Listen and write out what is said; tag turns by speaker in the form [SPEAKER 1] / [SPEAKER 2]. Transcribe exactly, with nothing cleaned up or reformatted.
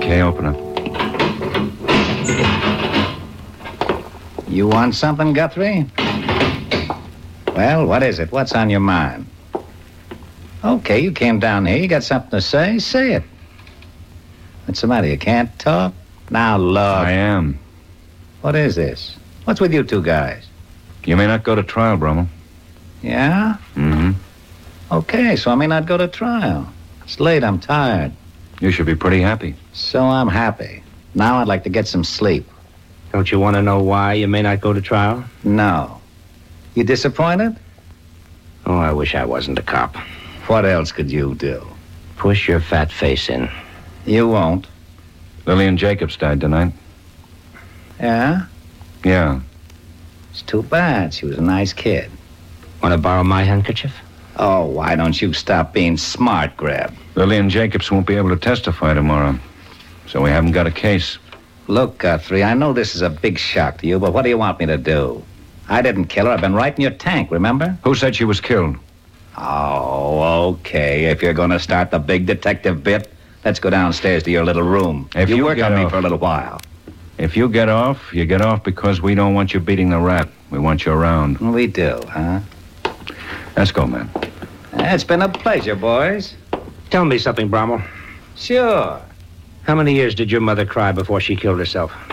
[SPEAKER 1] Okay, open it.
[SPEAKER 2] You want something, Guthrie? Well, what is it? What's on your mind? Okay, you came down here. You got something to say? Say it. What's the matter? You can't talk? Now, look.
[SPEAKER 1] I am.
[SPEAKER 2] What is this? What's with you two guys?
[SPEAKER 1] You may not go to trial, Brummel.
[SPEAKER 2] Yeah?
[SPEAKER 1] Mm-hmm.
[SPEAKER 2] Okay, so I may not go to trial. It's late. I'm tired.
[SPEAKER 1] You should be pretty happy.
[SPEAKER 2] So I'm happy. Now I'd like to get some sleep.
[SPEAKER 3] Don't you want to know why you may not go to trial?
[SPEAKER 2] No. You disappointed?
[SPEAKER 3] Oh, I wish I wasn't a cop.
[SPEAKER 2] What else could you do?
[SPEAKER 3] Push your fat face in.
[SPEAKER 2] You won't.
[SPEAKER 1] Lillian Jacobs died tonight.
[SPEAKER 2] Yeah?
[SPEAKER 1] Yeah.
[SPEAKER 2] It's too bad. She was a nice kid.
[SPEAKER 3] Want to borrow my handkerchief?
[SPEAKER 2] Oh, why don't you stop being smart, Greb?
[SPEAKER 1] Lillian Jacobs won't be able to testify tomorrow. So we haven't got a case.
[SPEAKER 2] Look, Guthrie, I know this is a big shock to you, but what do you want me to do? I didn't kill her. I've been right in your tank, remember?
[SPEAKER 1] Who said she was killed?
[SPEAKER 2] Oh, okay. If you're going to start the big detective bit, let's go downstairs to your little room.
[SPEAKER 1] If
[SPEAKER 2] you
[SPEAKER 1] you
[SPEAKER 2] work
[SPEAKER 1] get
[SPEAKER 2] on me
[SPEAKER 1] off-
[SPEAKER 2] for a little while.
[SPEAKER 1] If you get off, you get off because we don't want you beating the rat. We want you around.
[SPEAKER 2] We do, huh?
[SPEAKER 1] Let's go, man.
[SPEAKER 2] It's been a pleasure, boys.
[SPEAKER 3] Tell me something, Brummel.
[SPEAKER 2] Sure.
[SPEAKER 3] How many years did your mother cry before she killed herself?